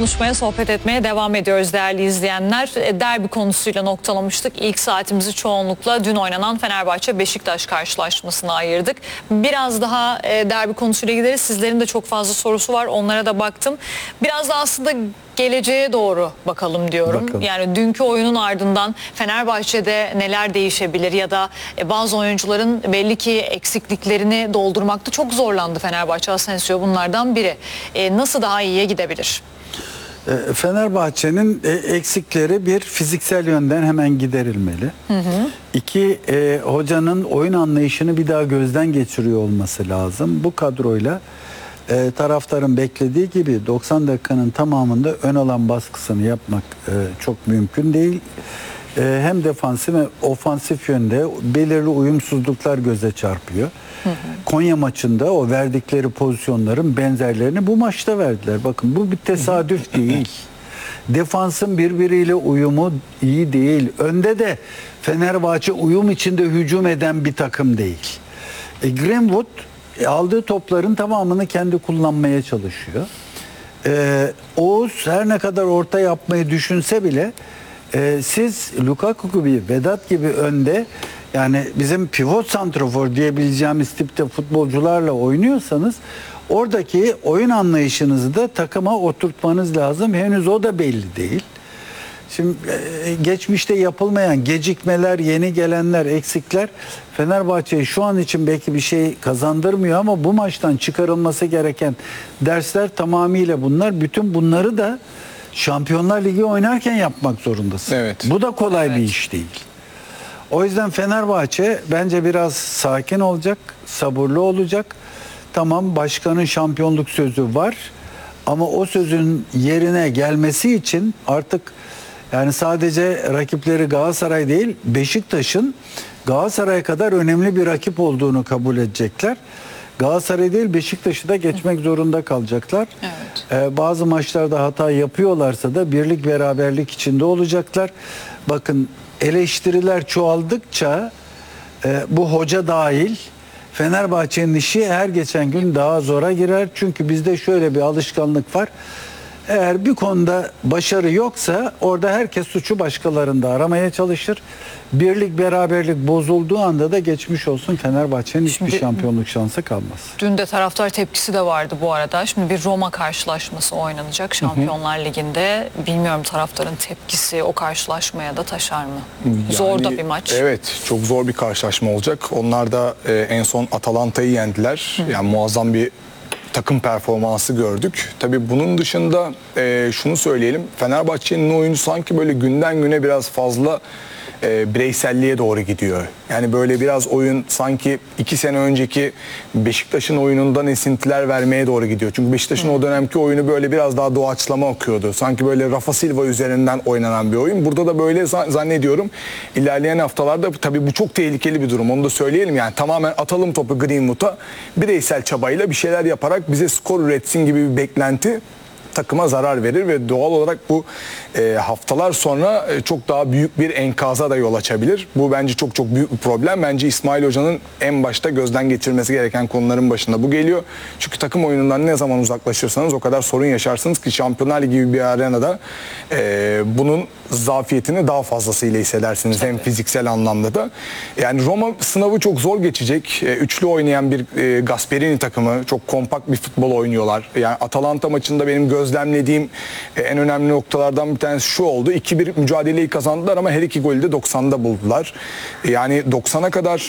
konuşmaya, sohbet etmeye devam ediyoruz değerli izleyenler. Derbi konusuyla noktalamıştık. İlk saatimizi çoğunlukla dün oynanan Fenerbahçe-Beşiktaş karşılaşmasına ayırdık. Biraz daha derbi konusuyla gideriz. Sizlerin de çok fazla sorusu var. Onlara da baktım. Biraz da aslında geleceğe doğru bakalım diyorum. Bakalım. Yani dünkü oyunun ardından Fenerbahçe'de neler değişebilir ya da bazı oyuncuların belli ki eksikliklerini doldurmakta çok zorlandı Fenerbahçe. Asensio bunlardan biri. Nasıl daha iyiye gidebilir? Fenerbahçe'nin eksikleri bir fiziksel yönden hemen giderilmeli. İki, hocanın oyun anlayışını bir daha gözden geçiriyor olması lazım. Bu kadroyla taraftarın beklediği gibi 90 dakikanın tamamında ön alan baskısını yapmak çok mümkün değil. Hem defansif ve ofansif yönde belirli uyumsuzluklar göze çarpıyor. Konya maçında o verdikleri pozisyonların benzerlerini bu maçta verdiler. Bakın bu bir tesadüf değil. Defansın birbiriyle uyumu iyi değil. Önde de Fenerbahçe uyum içinde hücum eden bir takım değil. Greenwood aldığı topların tamamını kendi kullanmaya çalışıyor. Oğuz her ne kadar orta yapmayı düşünse bile siz Lukaku gibi, Vedat gibi önde, yani bizim pivot santrafor diyebileceğimiz tipte futbolcularla oynuyorsanız oradaki oyun anlayışınızı da takıma oturtmanız lazım. Henüz o da belli değil. Şimdi geçmişte yapılmayan gecikmeler, yeni gelenler, eksikler Fenerbahçe'ye şu an için belki bir şey kazandırmıyor ama bu maçtan çıkarılması gereken dersler tamamıyla bunlar. Bütün bunları da Şampiyonlar Ligi oynarken yapmak zorundasın. Evet. Bu da kolay bir iş değil. O yüzden Fenerbahçe bence biraz sakin olacak, sabırlı olacak. Tamam, başkanın şampiyonluk sözü var ama o sözün yerine gelmesi için artık yani sadece rakipleri Galatasaray değil, Beşiktaş'ın Galatasaray'a kadar önemli bir rakip olduğunu kabul edecekler. Galatasaray değil, Beşiktaş'ı da geçmek zorunda kalacaklar. Evet. Bazı maçlarda hata yapıyorlarsa da birlik beraberlik içinde olacaklar. Bakın, eleştiriler çoğaldıkça bu hoca dahil Fenerbahçe'nin işi her geçen gün daha zora girer. Çünkü bizde şöyle bir alışkanlık var. Eğer bir konuda başarı yoksa orada herkes suçu başkalarında aramaya çalışır. Birlik beraberlik bozulduğu anda da geçmiş olsun, Fenerbahçe'nin hiçbir şampiyonluk şansı kalmaz. Dün de taraftar tepkisi de vardı bu arada. Şimdi bir Roma karşılaşması oynanacak Şampiyonlar Ligi'nde. Bilmiyorum taraftarın tepkisi o karşılaşmaya da taşar mı? Zor da bir maç. Evet, çok zor bir karşılaşma olacak. Onlar da en son Atalanta'yı yendiler. Yani muazzam bir takım performansı gördük. Tabii bunun dışında şunu söyleyelim. Fenerbahçe'nin oyunu sanki böyle günden güne biraz fazla bireyselliğe doğru gidiyor. Yani böyle biraz oyun sanki 2 sene önceki Beşiktaş'ın oyunundan esintiler vermeye doğru gidiyor. Çünkü Beşiktaş'ın o dönemki oyunu böyle biraz daha doğaçlama okuyordu. Sanki böyle Rafa Silva üzerinden oynanan bir oyun. Burada da böyle zannediyorum ilerleyen haftalarda, tabii bu çok tehlikeli bir durum. Onu da söyleyelim, yani tamamen atalım topu Greenwood'a, bireysel çabayla bir şeyler yaparak bize skor üretsin gibi bir beklenti takıma zarar verir ve doğal olarak bu haftalar sonra çok daha büyük bir enkaza da yol açabilir. Bu bence çok çok büyük bir problem. Bence İsmail Hoca'nın en başta gözden geçirmesi gereken konuların başında bu geliyor. Çünkü takım oyunundan ne zaman uzaklaşırsanız o kadar sorun yaşarsınız ki Şampiyonlar Ligi gibi bir arenada bunun zafiyetini daha fazlasıyla hissedersiniz. Hem fiziksel anlamda da. Yani Roma sınavı çok zor geçecek. Üçlü oynayan bir Gasperini takımı. Çok kompakt bir futbol oynuyorlar. Yani Atalanta maçında benim gözlemlediğim en önemli noktalardan bir tanesi şu oldu. 2-1 mücadeleyi kazandılar ama her iki golü de 90'da buldular. Yani 90'a kadar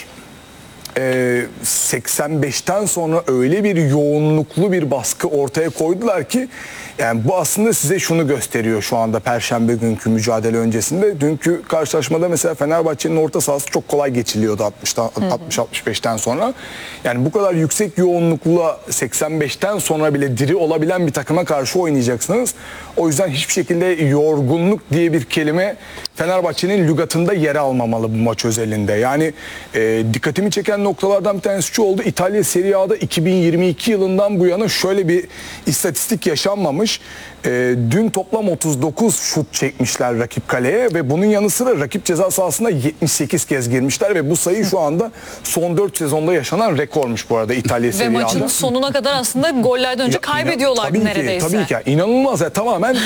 85'ten sonra öyle bir yoğunluklu bir baskı ortaya koydular ki yani bu aslında size şunu gösteriyor şu anda Perşembe günkü mücadele öncesinde. Dünkü karşılaşmada mesela Fenerbahçe'nin orta sahası çok kolay geçiliyordu 60-65'ten sonra. Yani bu kadar yüksek yoğunlukla 85'ten sonra bile diri olabilen bir takıma karşı oynayacaksınız. O yüzden hiçbir şekilde yorgunluk diye bir kelime Fenerbahçe'nin lügatında yer almamalı bu maç özelinde. Yani dikkatimi çeken noktalardan bir tanesi şu oldu. İtalya Serie A'da 2022 yılından bu yana şöyle bir istatistik yaşanmamış. Dün toplam 39 şut çekmişler rakip kaleye ve bunun yanı sıra rakip ceza sahasına 78 kez girmişler ve bu sayı şu anda son 4 sezonda yaşanan rekormuş bu arada İtalya Serie A'da. Ve maçın sonuna kadar aslında gollerden önce kaybediyorlardı neredeyse. Tabii ki. İnanılmaz ya, tamamen